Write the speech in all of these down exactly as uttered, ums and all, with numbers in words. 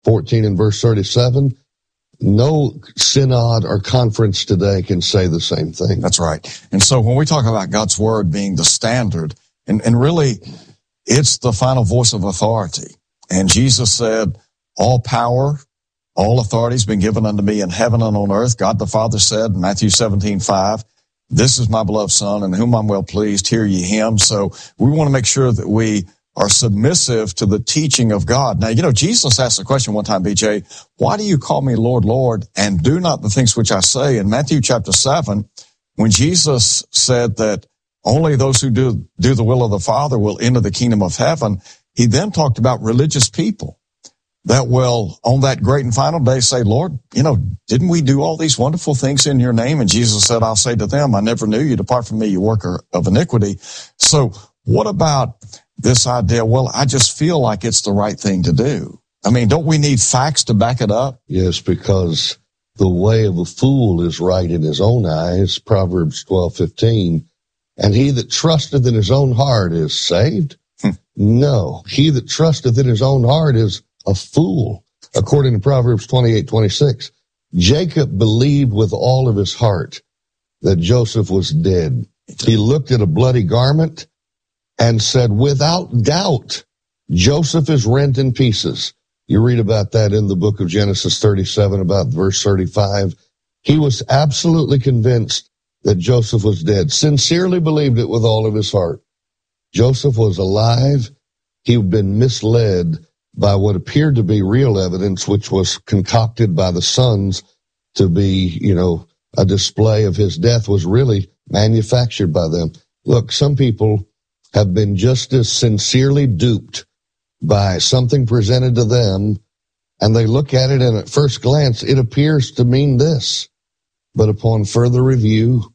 fourteen and verse thirty-seven, no synod or conference today can say the same thing. That's right. And so when we talk about God's word being the standard, and, and really it's the final voice of authority. And Jesus said, all power, all authority has been given unto me in heaven and on earth. God the Father said in Matthew seventeen five, this is my beloved Son in whom I'm well pleased. Hear ye him. So we want to make sure that we are submissive to the teaching of God. Now, you know, Jesus asked the question one time, B J, why do you call me Lord, Lord, and do not the things which I say? In Matthew chapter seven, when Jesus said that only those who do, do the will of the Father will enter the kingdom of heaven, he then talked about religious people that will, on that great and final day, say, Lord, you know, didn't we do all these wonderful things in your name? And Jesus said, I'll say to them, I never knew you. Depart from me, you worker of iniquity. So what about this idea? Well, I just feel like it's the right thing to do. I mean, don't we need facts to back it up? Yes, because the way of a fool is right in his own eyes, Proverbs twelve fifteen. And he that trusteth in his own heart is saved? Hmm. No, he that trusteth in his own heart is a fool. According to Proverbs twenty-eight twenty-six, Jacob believed with all of his heart that Joseph was dead. He looked at a bloody garment and said, without doubt, Joseph is rent in pieces. You read about that in the book of Genesis thirty-seven, about verse thirty-five. He was absolutely convinced that Joseph was dead, sincerely believed it with all of his heart. Joseph was alive. He'd been misled by what appeared to be real evidence, which was concocted by the sons to be, you know, a display of his death, was really manufactured by them. Look, some people have been just as sincerely duped by something presented to them, and they look at it and at first glance, it appears to mean this. But upon further review,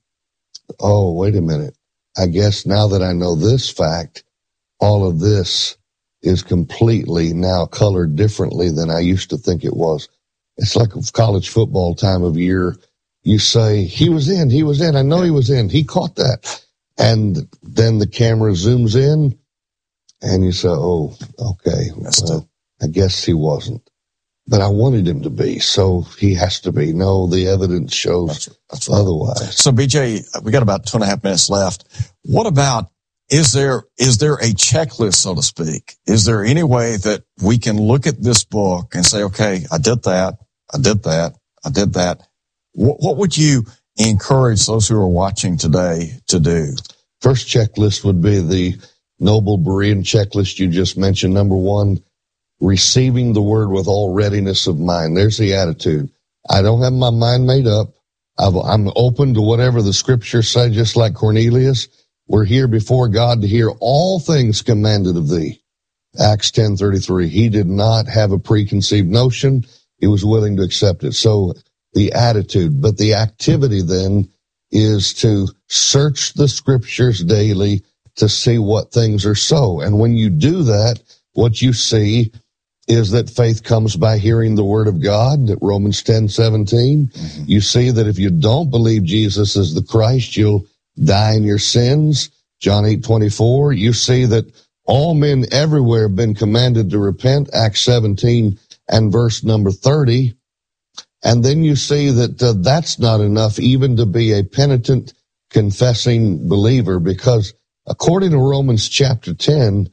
oh, wait a minute. I guess now that I know this fact, all of this is completely now colored differently than I used to think it was. It's like a college football time of year. You say, he was in, he was in. I know he was in. He caught that. And then the camera zooms in and you say, oh, okay, well, I guess he wasn't. But I wanted him to be, so he has to be. No, the evidence shows that's, that's right. Otherwise. So, B J, we got about two and a half minutes left. What about, is there is there a checklist, so to speak? Is there any way that we can look at this book and say, okay, I did that, I did that, I did that? What, what would you encourage those who are watching today to do? First checklist would be the Noble Berean checklist you just mentioned. Number one, receiving the word with all readiness of mind. There's the attitude. I don't have my mind made up. I've, I'm open to whatever the scriptures say, just like Cornelius. We're here before God to hear all things commanded of thee. Acts ten thirty-three. He did not have a preconceived notion. He was willing to accept it. So the attitude, but the activity then is to search the scriptures daily to see what things are so. And when you do that, what you see is that faith comes by hearing the word of God, that Romans ten seventeen. Mm-hmm. You see that if you don't believe Jesus is the Christ, you'll die in your sins. John eight twenty-four. You see that all men everywhere have been commanded to repent, Acts seventeen and verse number thirty. And then you see that uh, that's not enough even to be a penitent, confessing believer, because according to Romans chapter ten,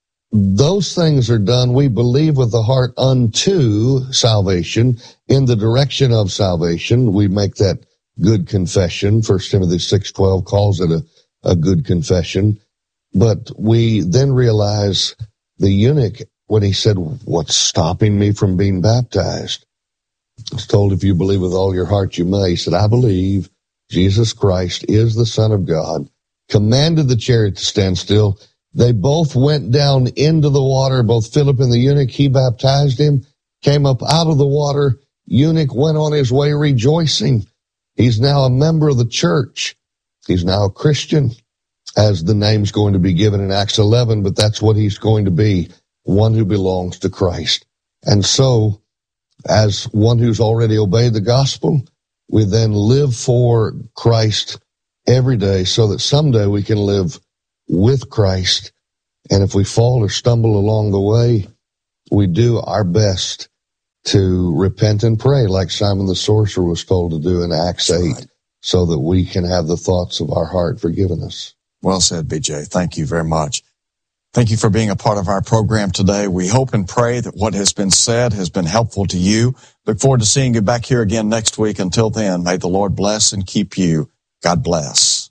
those things are done, we believe with the heart unto salvation, in the direction of salvation. We make that good confession. First Timothy six twelve calls it a, a good confession. But we then realize the eunuch, when he said, what's stopping me from being baptized? It's told, if you believe with all your heart, you may. He said, I believe Jesus Christ is the Son of God. Commanded the chariot to stand still. They both went down into the water, both Philip and the eunuch. He baptized him, came up out of the water. Eunuch went on his way rejoicing. He's now a member of the church. He's now a Christian, as the name's going to be given in Acts eleven, but that's what he's going to be, one who belongs to Christ. And so, as one who's already obeyed the gospel, we then live for Christ every day so that someday we can live with Christ. And if we fall or stumble along the way, we do our best to repent and pray like Simon the sorcerer was told to do in Acts That's eight, right. so that we can have the thoughts of our heart forgiven us. Well said, B J. Thank you very much. Thank you for being a part of our program today. We hope and pray that what has been said has been helpful to you. Look forward to seeing you back here again next week. Until then, may the Lord bless and keep you. God bless.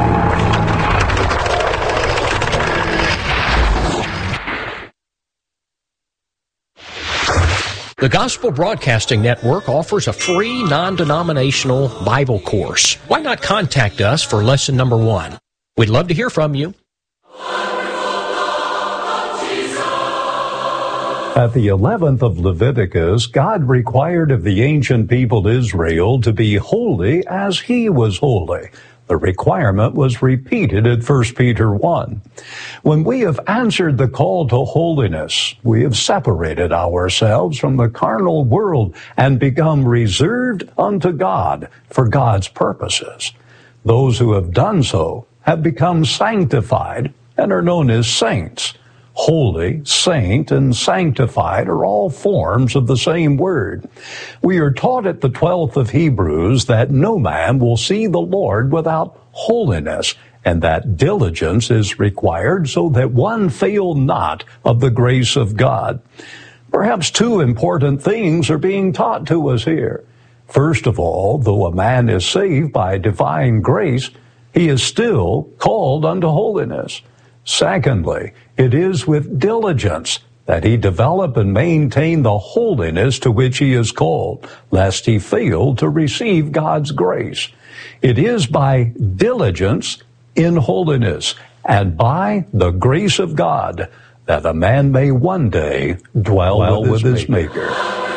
The Gospel Broadcasting Network offers a free, non-denominational Bible course. Why not contact us for lesson number one? We'd love to hear from you. At the eleventh of Leviticus, God required of the ancient people Israel to be holy as he was holy. The requirement was repeated at First Peter one. When we have answered the call to holiness, we have separated ourselves from the carnal world and become reserved unto God for God's purposes. Those who have done so have become sanctified and are known as saints. Holy, saint, and sanctified are all forms of the same word. We are taught at the twelfth of Hebrews that no man will see the Lord without holiness, and that diligence is required so that one fail not of the grace of God. Perhaps two important things are being taught to us here. First of all, though a man is saved by divine grace, he is still called unto holiness. Secondly, it is with diligence that he develop and maintain the holiness to which he is called, lest he fail to receive God's grace. It is by diligence in holiness and by the grace of God that a man may one day dwell, dwell with his Maker.